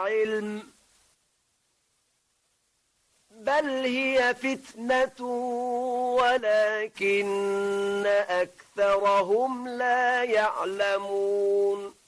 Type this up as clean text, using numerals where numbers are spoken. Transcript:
علم بل هي فتنة ولكن أكثرهم لا يعلمون